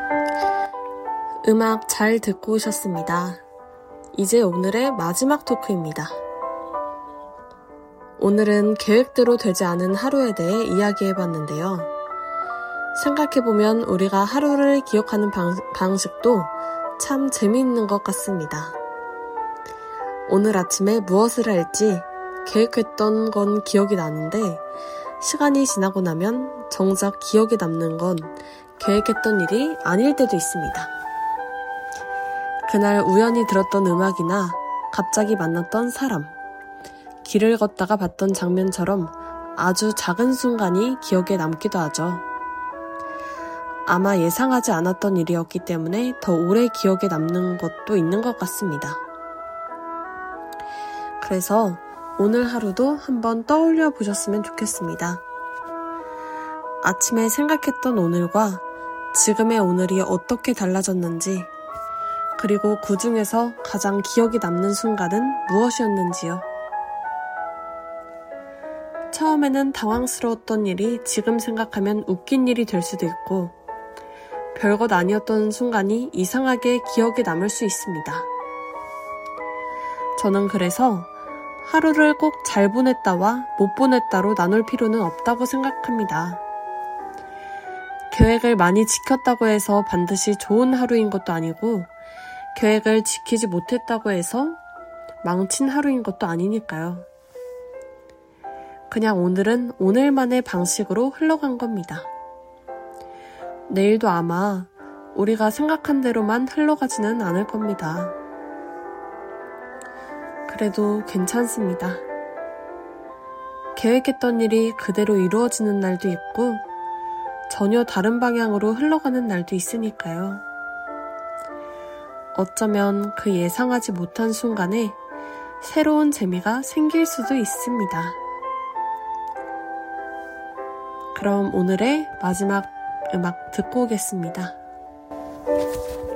음악 잘 듣고 오셨습니다. 이제 오늘의 마지막 토크입니다. 오늘은 계획대로 되지 않은 하루에 대해 이야기해봤는데요. 생각해보면 우리가 하루를 기억하는 방식도 참 재미있는 것 같습니다. 오늘 아침에 무엇을 할지 계획했던 건 기억이 나는데 시간이 지나고 나면 정작 기억에 남는 건 계획했던 일이 아닐 때도 있습니다. 그날 우연히 들었던 음악이나 갑자기 만났던 사람, 길을 걷다가 봤던 장면처럼 아주 작은 순간이 기억에 남기도 하죠. 아마 예상하지 않았던 일이었기 때문에 더 오래 기억에 남는 것도 있는 것 같습니다. 그래서 오늘 하루도 한번 떠올려 보셨으면 좋겠습니다. 아침에 생각했던 오늘과 지금의 오늘이 어떻게 달라졌는지, 그리고 그 중에서 가장 기억에 남는 순간은 무엇이었는지요. 처음에는 당황스러웠던 일이 지금 생각하면 웃긴 일이 될 수도 있고, 별것 아니었던 순간이 이상하게 기억에 남을 수 있습니다. 저는 그래서 하루를 꼭 잘 보냈다와 못 보냈다로 나눌 필요는 없다고 생각합니다. 계획을 많이 지켰다고 해서 반드시 좋은 하루인 것도 아니고, 계획을 지키지 못했다고 해서 망친 하루인 것도 아니니까요. 그냥 오늘은 오늘만의 방식으로 흘러간 겁니다. 내일도 아마 우리가 생각한 대로만 흘러가지는 않을 겁니다. 그래도 괜찮습니다. 계획했던 일이 그대로 이루어지는 날도 있고 전혀 다른 방향으로 흘러가는 날도 있으니까요. 어쩌면 그 예상하지 못한 순간에 새로운 재미가 생길 수도 있습니다. 그럼 오늘의 마지막 음악 듣고 오겠습니다.